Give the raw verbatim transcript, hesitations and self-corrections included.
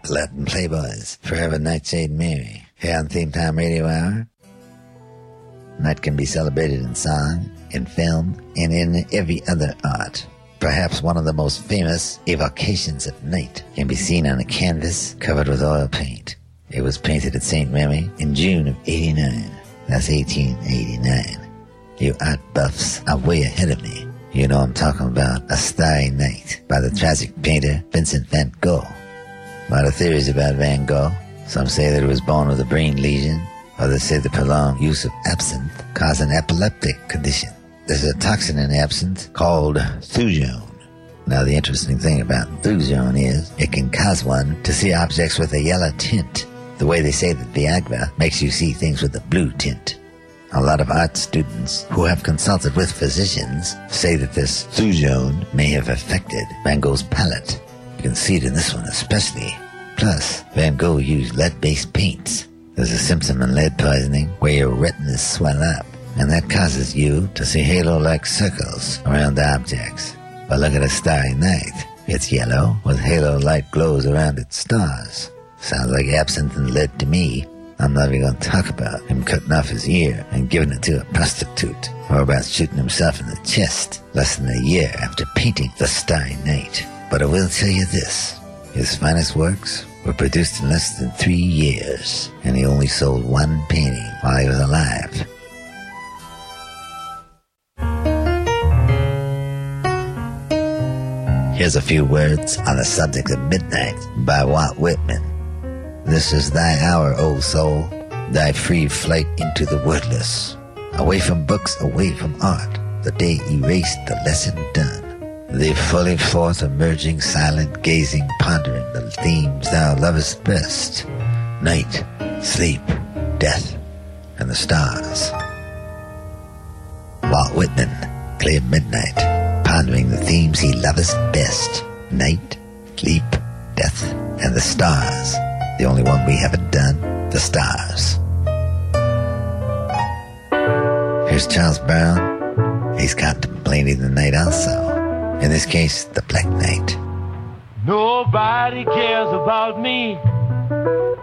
Latin Playboys, Forever Nightshade Mary, here on Theme Time Radio Hour. Night can be celebrated in song, in film, and in every other art. Perhaps one of the most famous evocations of night can be seen on a canvas covered with oil paint. It was painted at Saint Remy in June of eighty-nine. That's eighteen eighty-nine. You art buffs are way ahead of me. You know I'm talking about A Starry Night by the tragic painter Vincent van Gogh. A lot of theories about Van Gogh. Some say that he was born with a brain lesion. Others say the prolonged use of absinthe caused an epileptic condition. There's a toxin in absinthe called thujone. Now the interesting thing about thujone is it can cause one to see objects with a yellow tint, the way they say that Viagra makes you see things with a blue tint. A lot of art students who have consulted with physicians say that this thujone may have affected Van Gogh's palette. You can see it in this one especially. Plus, Van Gogh used lead-based paints. There's a symptom in lead poisoning where your retinas swell up, and that causes you to see halo-like circles around the objects. But look at A Starry Night. It's yellow with halo-like glows around its stars. Sounds like absinthe and lead to me. I'm not even going to talk about him cutting off his ear and giving it to a prostitute, or about shooting himself in the chest less than a year after painting The Starry Night. But I will tell you this. His finest works were produced in less than three years, and he only sold one painting while he was alive. Here's a few words on the subject of midnight by Walt Whitman. This is thy hour, O soul, thy free flight into the wordless. Away from books, away from art, the day erased, the lesson done. Thee fully forth emerging, silent, gazing, pondering the themes thou lovest best. Night, sleep, death, and the stars. Walt Whitman, clear midnight, pondering the themes he lovest best. Night, sleep, death, and the stars. The only one we haven't done, the stars. Here's Charles Brown. He's contemplating the night also. In this case, the black night. Nobody cares about me.